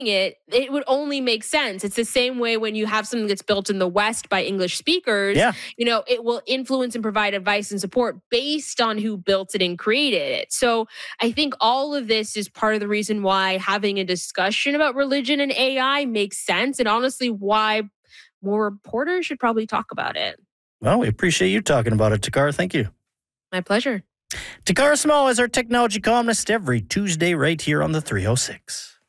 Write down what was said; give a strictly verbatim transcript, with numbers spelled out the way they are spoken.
it, it would only make sense. It's the same way when you have something that's built in the West by English speakers, Yeah. you know, it will influence and provide advice and support based on who built it and created it. So I think all of this is part of the reason why having a discussion about religion and A I makes sense, and honestly, why more reporters should probably talk about it. Well, we appreciate you talking about it, Takara. Thank you. My pleasure. Takara Small is our technology columnist every Tuesday right here on the three oh six.